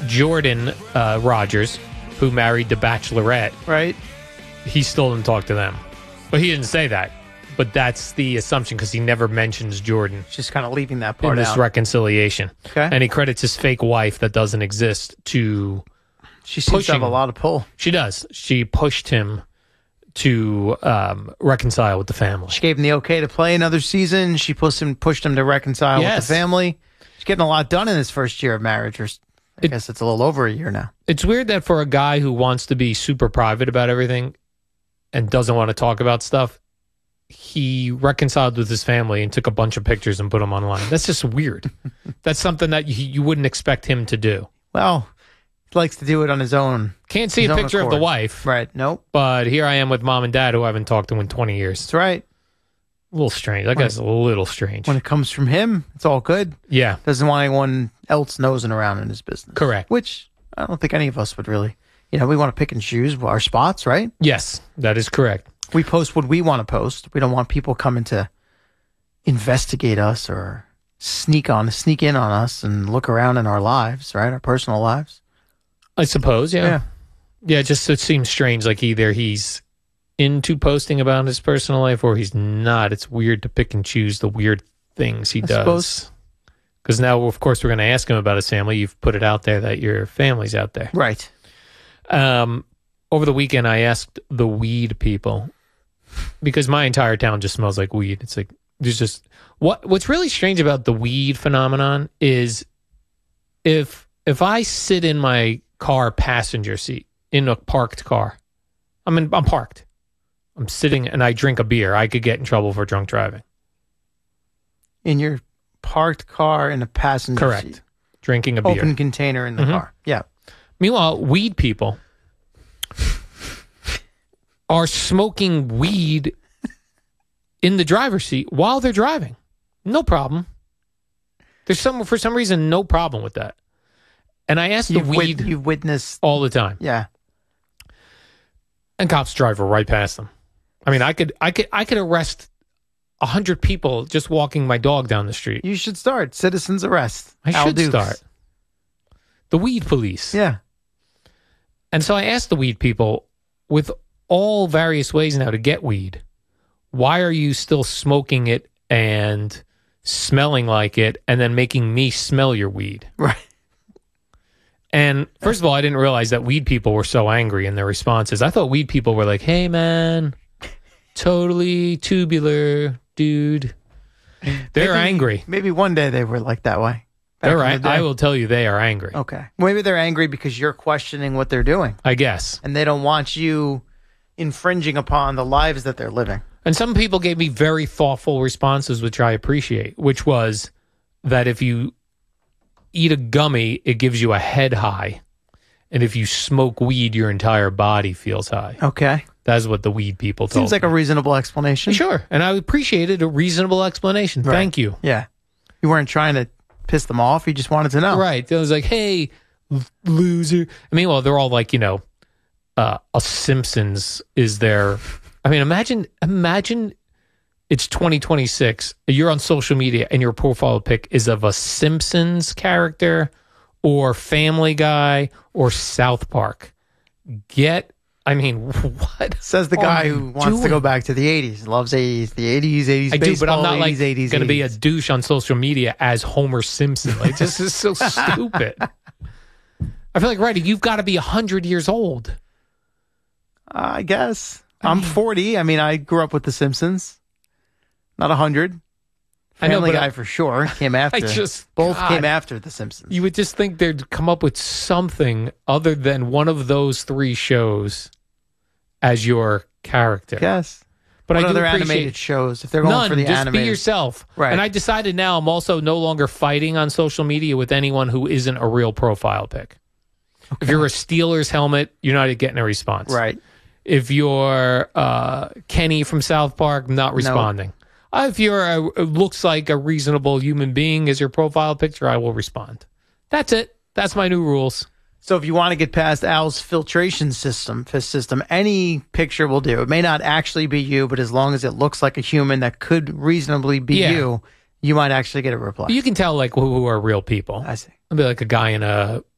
Jordan Rogers, who married the Bachelorette, Right. he still didn't talk to them. But he didn't say that. But that's the assumption because he never mentions Jordan Just kind of leaving that in part this out. reconciliation. Okay. And he credits his fake wife that doesn't exist to... She seems to have a pushing- lot of pull. She does. She pushed him to reconcile with the family. She gave him the okay to play another season. She pushed him to reconcile with Yes. the family. She's getting a lot done in his first year of marriage, or I guess it's a little over a year now. It's weird that for a guy who wants to be super private about everything and doesn't want to talk about stuff, he reconciled with his family and took a bunch of pictures and put them online. That's just weird. That's something that you wouldn't expect him to do. Well, he likes to do it on his own. Can't see his a own picture of the accord. wife, Right. Nope. but here I am with mom and dad who I haven't talked to in 20 years. That's right. A little strange. That guy's a little strange. When it comes from him, it's all good. Yeah, Doesn't want anyone else nosing around in his business. correct. Which I don't think any of us would really. We want to pick and choose our spots, right? Yes, that is correct. We post what we want to post. We don't want people coming to investigate us or sneak in on us and look around in our lives, right? Our personal lives. I suppose, yeah. Yeah, just it seems strange. Like either he's into posting about his personal life or he's not. It's weird to pick and choose the weird things he does. suppose. Because now, of course, we're going to ask him about his family. You've put it out there that your family's out there. Right. Over the weekend, I asked the weed people because my entire town just smells like weed. It's like there's just what's really strange about the weed phenomenon is if I sit in my car passenger seat in a parked car, I'm parked. I'm sitting and I drink a beer. I could get in trouble for drunk driving. In your parked car in a passenger Correct. seat. Drinking a beer. Open container in the car. Yeah. Meanwhile, weed people are smoking weed in the driver's seat while they're driving. No problem. There's for some reason, no problem with that. And I asked the weed You've witnessed. all the time. Yeah. And cops drive right past them. I mean, I could arrest 100 people just walking my dog down the street. You should start citizens arrest. I Al should Dukes. start. The weed police. Yeah. And so I asked the weed people, with all various ways now to get weed, why are you still smoking it and smelling like it and then making me smell your weed? Right. And first of all, I didn't realize that weed people were so angry in their responses. I thought weed people were like, hey, man, totally tubular, dude. They're angry. Maybe one day they were like that way. Back They're in the right. day. I will tell you they are angry. Okay. Maybe they're angry because you're questioning what they're doing I guess. and they don't want you infringing upon the lives that they're living. And some people gave me very thoughtful responses, which I appreciate, which was that if you eat a gummy, it gives you a head high. And if you smoke weed, your entire body feels high. Okay. That's what the weed people told Seems like a reasonable explanation. me. Sure. And I appreciated a reasonable explanation. Right. Thank you. Yeah. You weren't trying to piss them off. You just wanted to know. Right. It was like, hey, loser. I mean, well, they're all like, a Simpsons is there. I mean, imagine it's 2026. You're on social media and your profile pic is of a Simpsons character or Family Guy or South Park. What? Says the guy who wants to go back to the 80s. Loves 80s. The 80s I baseball, do, but I'm not 80s, 80s, going to be a 80s. douche on social media as Homer Simpson. Like, this is so stupid. I feel like, right, you've got to be 100 years old. I guess. I'm 40. I mean, I grew up with The Simpsons. Not 100. I know, Family but Guy for sure came after. Both God. came after The Simpsons. You would just think they'd come up with something other than one of those three shows as your character. Yes. But What I do other appreciate animated shows? If they're going none. for the Just animated, be yourself. Right. And I decided now I'm also no longer fighting on social media with anyone who isn't a real profile pic. Okay. If you're a Steelers helmet, you're not getting a response. Right. If you're Kenny from South Park, not responding. If you're looks like a reasonable human being as your profile picture, I will respond. That's it. That's my new rules. So if you want to get past Al's filtration system, any picture will do. It may not actually be you, but as long as it looks like a human that could reasonably be you, you might actually get a reply. You can tell like who are real people. I see. It'll be like a guy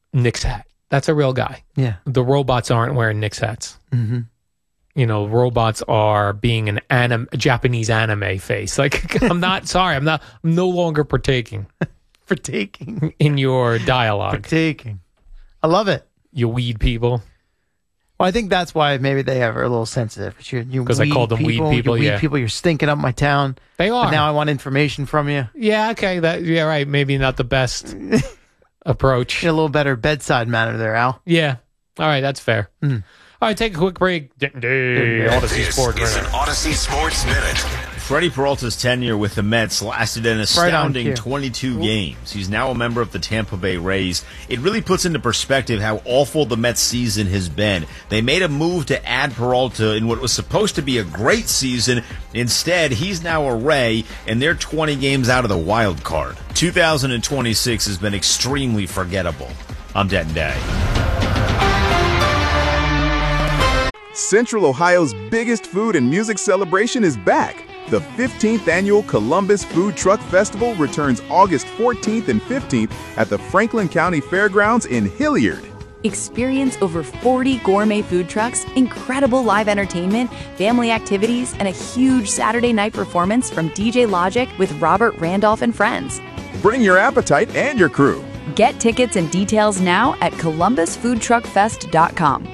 Nick's hat. That's a real guy. Yeah. The robots aren't wearing Nick's hats. Mm-hmm. You know, robots are being a Japanese anime face. Like, I'm no longer partaking in your dialogue. I love it. You weed people. Well, I think that's why maybe they are a little sensitive. Because I called them weed people, you yeah. weed people, you're stinking up my town. They are. But now I want information from you. Yeah, okay. Right. Maybe not the best approach. A little better bedside manner there, Al. Yeah. All right, that's fair. All right, take a quick break. Odyssey Sports Minute. An Odyssey Sports Minute. Freddie Peralta's tenure with the Mets lasted an astounding 22 games. He's now a member of the Tampa Bay Rays. It really puts into perspective how awful the Mets season has been. They made a move to add Peralta in what was supposed to be a great season. Instead, he's now a Ray, and they're 20 games out of the wild card. 2026 has been extremely forgettable. I'm Denton Day. Central Ohio's biggest food and music celebration is back. The 15th annual Columbus Food Truck Festival returns August 14th and 15th at the Franklin County Fairgrounds in Hilliard. Experience over 40 gourmet food trucks, incredible live entertainment, family activities, and a huge Saturday night performance from DJ Logic with Robert Randolph and friends. Bring your appetite and your crew. Get tickets and details now at columbusfoodtruckfest.com.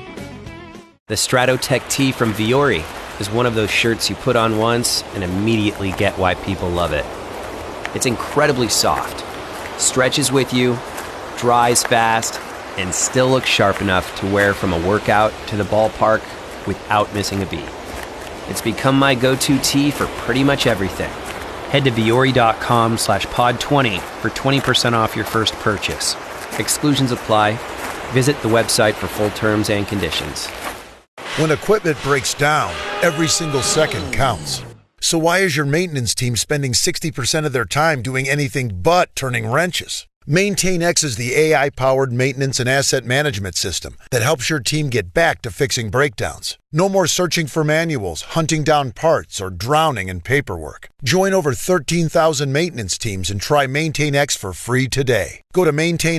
The Stratotech tee from Viore is one of those shirts you put on once and immediately get why people love it. It's incredibly soft, stretches with you, dries fast, and still looks sharp enough to wear from a workout to the ballpark without missing a beat. It's become my go-to tee for pretty much everything. Head to Viore.com/pod20 for 20% off your first purchase. Exclusions apply. Visit the website for full terms and conditions. When equipment breaks down, every single second counts. So why is your maintenance team spending 60% of their time doing anything but turning wrenches? MaintainX is the AI-powered maintenance and asset management system that helps your team get back to fixing breakdowns. No more searching for manuals, hunting down parts, or drowning in paperwork. Join over 13,000 maintenance teams and try MaintainX for free today. Go to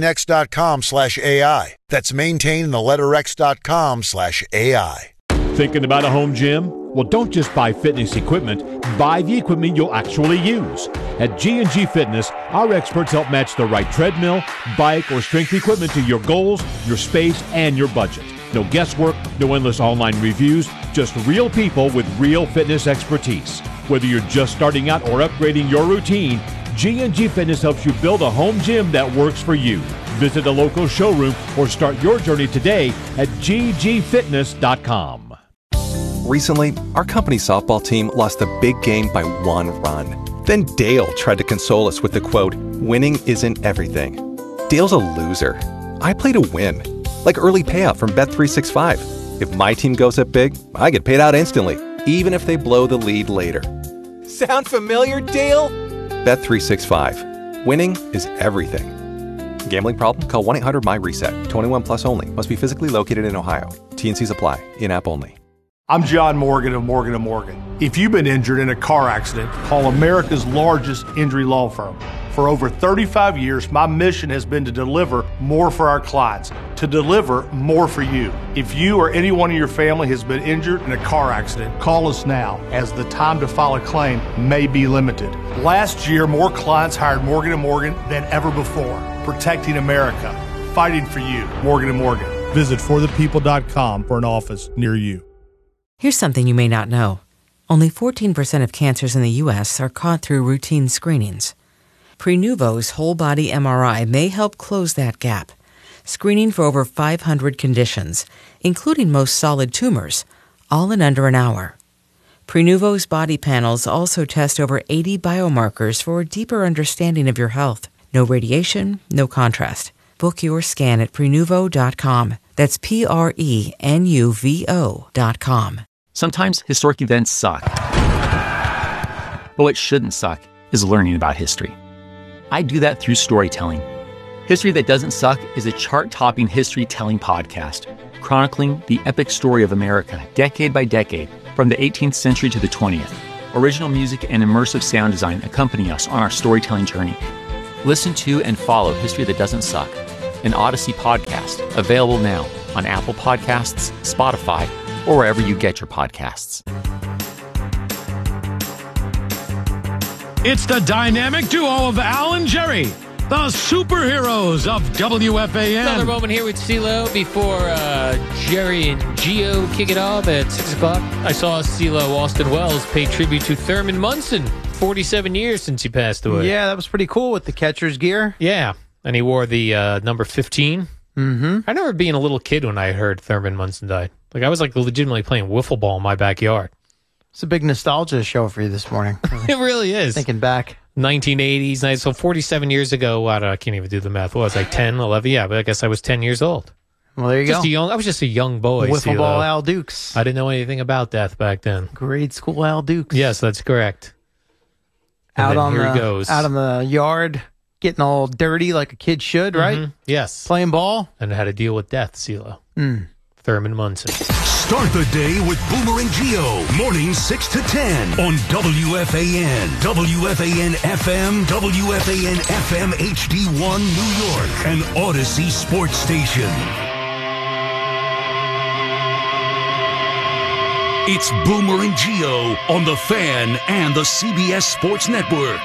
maintainx.com/AI. That's maintain and the letter x.com/AI. Thinking about a home gym? Well, don't just buy fitness equipment. Buy the equipment you'll actually use. At G&G Fitness, our experts help match the right treadmill, bike, or strength equipment to your goals, your space, and your budget. No guesswork, no endless online reviews, just real people with real fitness expertise. Whether you're just starting out or upgrading your routine, G&G Fitness helps you build a home gym that works for you. Visit a local showroom or start your journey today at ggfitness.com. Recently, our company softball team lost a big game by 1 run. Then Dale tried to console us with the quote, "Winning isn't everything." Dale's a loser. I play to win. Like early payout from Bet365. If my team goes up big, I get paid out instantly, even if they blow the lead later. Sound familiar, Dale? Bet365. Winning is everything. Gambling problem? Call 1-800-MY-RESET. 21 plus only. Must be physically located in Ohio. T&Cs apply. In-app only. I'm John Morgan of Morgan & Morgan. If you've been injured in a car accident, call America's largest injury law firm. For over 35 years, my mission has been to deliver more for our clients, to deliver more for you. If you or anyone in your family has been injured in a car accident, call us now, as the time to file a claim may be limited. Last year, more clients hired Morgan & Morgan than ever before, protecting America, fighting for you. Morgan & Morgan. Visit forthepeople.com for an office near you. Here's something you may not know. Only 14% of cancers in the U.S. are caught through routine screenings. Prenuvo's whole-body MRI may help close that gap, screening for over 500 conditions, including most solid tumors, all in under an hour. Prenuvo's body panels also test over 80 biomarkers for a deeper understanding of your health. No radiation, no contrast. Book your scan at Prenuvo.com. That's Prenuvo.com. Sometimes historic events suck. But what shouldn't suck is learning about history. I do that through storytelling. History That Doesn't Suck is a chart-topping history-telling podcast, chronicling the epic story of America decade by decade, from the 18th century to the 20th. Original music and immersive sound design accompany us on our storytelling journey. Listen to and follow History That Doesn't Suck an Odyssey podcast, available now on Apple Podcasts, Spotify, or wherever you get your podcasts. It's the dynamic duo of Al and Jerry, the superheroes of WFAN. Another moment here with CeeLo before Jerry and Gio kick it off at 6 o'clock. I saw CeeLo Austin Wells pay tribute to Thurman Munson. 47 years since he passed away. Yeah, that was pretty cool with the catcher's gear. Yeah, and he wore the number 15. Mm-hmm. I remember being a little kid when I heard Thurman Munson died. Like, I was like legitimately playing wiffle ball in my backyard. It's a big nostalgia show for you this morning. It really is. Thinking back. 1980s. So 47 years ago, I can't even do the math. What was I, 10, 11? Yeah, but I guess I was 10 years old. Well, there you go. I was just a young boy. Wiffle ball Al Dukes. I didn't know anything about death back then. Grade school Al Dukes. Yes, that's correct. Out on the yard, getting all dirty like a kid should, right? Mm-hmm. Yes. Playing ball. And how to deal with death, CeeLo. Thurman Munson. Start the day with Boomer and Gio. Mornings 6 to 10 on WFAN. WFAN FM, WFAN FM HD1 New York, and Odyssey Sports Station. It's Boomer and Gio on the Fan and the CBS Sports Network.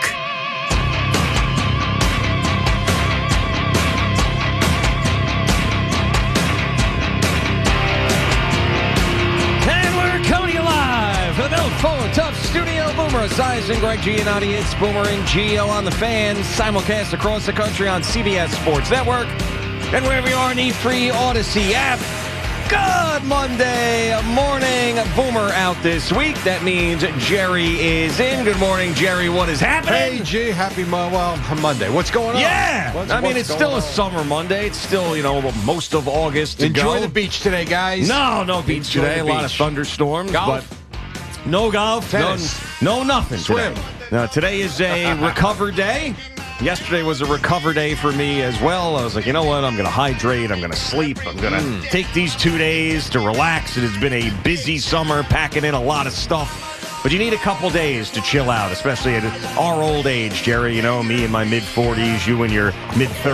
Tough Studio Boomer Esiason, Greg Giannotti. It's Boomer and Gio on the Fan, simulcast across the country on CBS Sports Network and wherever you are in the free Odyssey app. Good Monday morning. Boomer out this week. That means Jerry is in. Good morning, Jerry. What is happening? Hey, G. Happy Monday. What's going on? Yeah. It's still a summer Monday. It's still, most of August to Enjoy go. the beach today, guys. No beach today. A lot of thunderstorms. Golf? But no golf, no nothing. Swim. Today. Now, today is a recover day. Yesterday was a recover day for me as well. I was like, you know what? I'm going to hydrate. I'm going to sleep. I'm going to take these 2 days to relax. It has been a busy summer, packing in a lot of stuff. But you need a couple days to chill out, especially at our old age, Jerry. Me in my mid-40s, you in your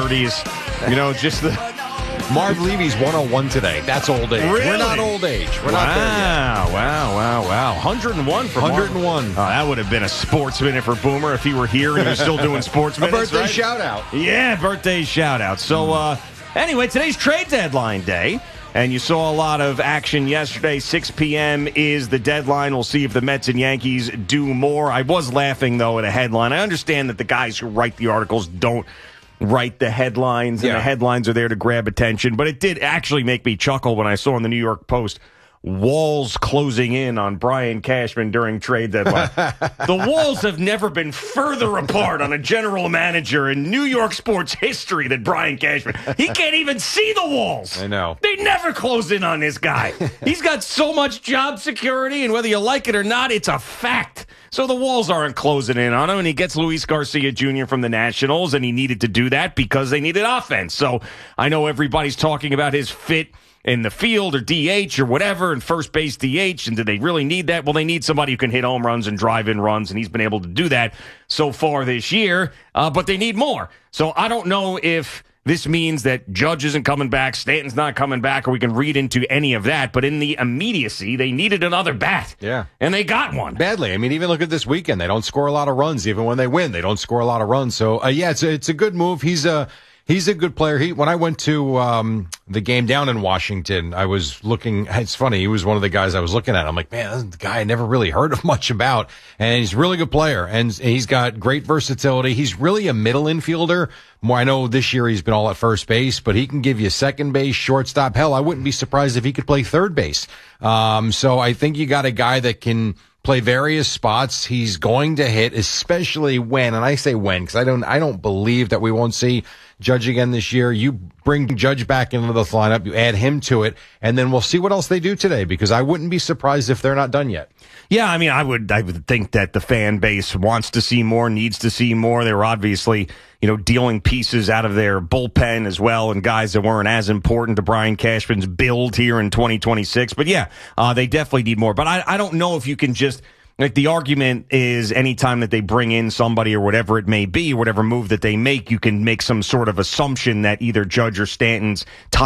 mid-30s. Just the... Marv Levy's 101 today. That's old age. Really? We're not old age. We're not there yet. Wow. 101 for 101. That would have been a sports minute for Boomer if he were here and he was still doing sports minutes. A birthday right? shout out. Yeah, birthday shout out. So, anyway, today's trade deadline day. And you saw a lot of action yesterday. 6 p.m. is the deadline. We'll see if the Mets and Yankees do more. I was laughing, though, at a headline. I understand that the guys who write the articles don't write the headlines, and the headlines are there to grab attention. But it did actually make me chuckle when I saw in the New York Post, walls closing in on Brian Cashman during trade deadline. The walls have never been further apart on a general manager in New York sports history than Brian Cashman. He can't even see the walls. I know. They never close in on this guy. He's got so much job security, and whether you like it or not, it's a fact. So the walls aren't closing in on him, and he gets Luis Garcia Jr. from the Nationals, and he needed to do that because they needed offense. So I know everybody's talking about his fit in the field or DH or whatever, and first base DH, and do they really need that? Well, they need somebody who can hit home runs and drive in runs, and he's been able to do that so far this year, but they need more. So I don't know if this means that Judge isn't coming back, Stanton's not coming back, or we can read into any of that. But in the immediacy, they needed another bat. Yeah. And they got one. Badly. I mean, even look at this weekend. They don't score a lot of runs. Even when they win, they don't score a lot of runs. So, it's a good move. He's a good player. When I went to the game down in Washington, I was looking. It's funny. He was one of the guys I was looking at. I'm like, man, that's the guy I never really heard of much about. And he's a really good player. And he's got great versatility. He's really a middle infielder. I know this year he's been all at first base, but he can give you second base, shortstop. Hell, I wouldn't be surprised if he could play third base. So I think you got a guy that can play various spots. He's going to hit, especially when, and I say when, because I don't believe that we won't see Judge again this year. You bring Judge back into the lineup, you add him to it, and then we'll see what else they do today, because I wouldn't be surprised if they're not done yet. Yeah, I mean, I would think that the fan base wants to see more, needs to see more. They were obviously, dealing pieces out of their bullpen as well, and guys that weren't as important to Brian Cashman's build here in 2026. But yeah, they definitely need more. But I don't know if you can just Like, the argument is anytime that they bring in somebody or whatever it may be, whatever move that they make, you can make some sort of assumption that either Judge or Stanton's